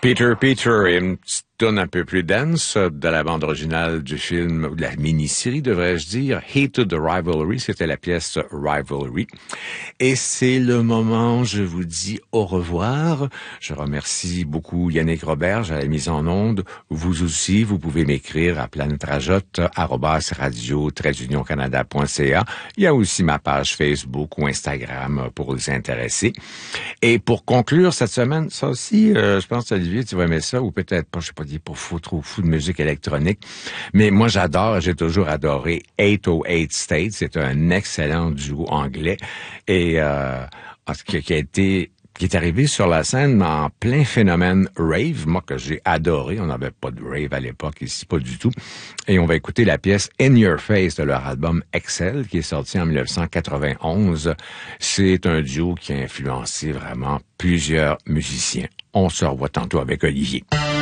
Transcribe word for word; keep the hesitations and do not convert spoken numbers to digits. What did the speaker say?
Peter Peter et une petite tourne un peu plus dense de la bande originale du film, ou de la mini-série, devrais-je dire, Hated the Rivalry. C'était la pièce Rivalry. Et c'est le moment, je vous dis au revoir. Je remercie beaucoup Yannick Roberge à la mise en onde. Vous aussi, vous pouvez m'écrire à planetrajotte arobase radio tiret union canada point c a. Il y a aussi ma page Facebook ou Instagram pour les intéresser. Et pour conclure cette semaine, ça aussi, euh, je pense, Olivier, tu vas aimer ça, ou peut-être pas, je sais pas dire pour fou, trop fou de musique électronique. Mais moi, j'adore, j'ai toujours adoré eight oh eight States. C'est un excellent duo anglais. Et euh, qui, qui a été qui est arrivé sur la scène en plein phénomène rave, moi que j'ai adoré. On n'avait pas de rave à l'époque ici, pas du tout. Et on va écouter la pièce In Your Face de leur album Excel, qui est sorti en dix-neuf cent quatre-vingt-onze. C'est un duo qui a influencé vraiment plusieurs musiciens. On se revoit tantôt avec Olivier.